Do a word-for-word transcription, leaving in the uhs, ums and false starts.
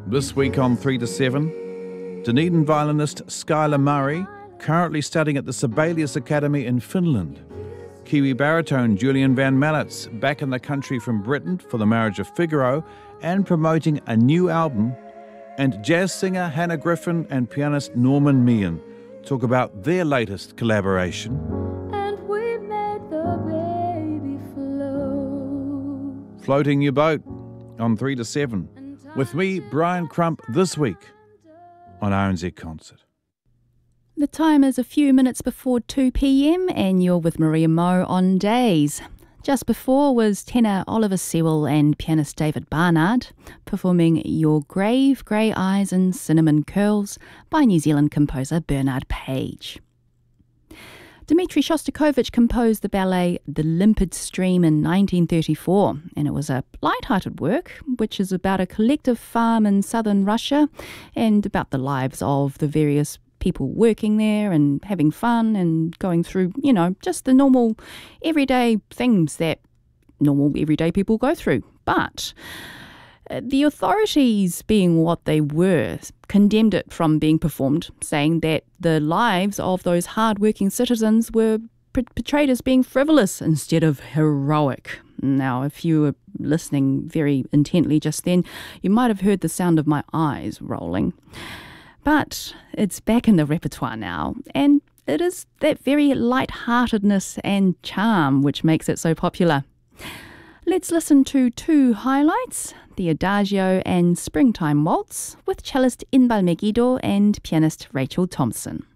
This week on three to seven, Dunedin violinist Skylar Murray, currently studying at the Sibelius Academy in Finland. Kiwi baritone Julian Van Mallets, back in the country from Britain for the marriage of Figaro and promoting a new album. And jazz singer Hannah Griffin and pianist Norman Meehan talk about their latest collaboration. And we made the baby float. Floating your boat on three to seven. With me, Brian Crump, this week on R N Z Concert. The time is a few minutes before two p.m. and you're with Maria Moe on Days. Just before was tenor Oliver Sewell and pianist David Barnard performing Your Grave Grey Eyes and Cinnamon Curls by New Zealand composer Bernard Page. Dmitri Shostakovich composed the ballet The Limpid Stream in nineteen thirty-four, and it was a light-hearted work which is about a collective farm in southern Russia and about the lives of the various people working there and having fun and going through, you know, just the normal everyday things that normal everyday people go through. But the authorities, being what they were, condemned it from being performed, saying that the lives of those hard-working citizens were portrayed as being frivolous instead of heroic. Now, if you were listening very intently just then, you might have heard the sound of my eyes rolling. But it's back in the repertoire now, and it is that very light-heartedness and charm which makes it so popular. Let's listen to two highlights, the Adagio and Springtime Waltz, with cellist Inbal Megiddo and pianist Rachel Thompson.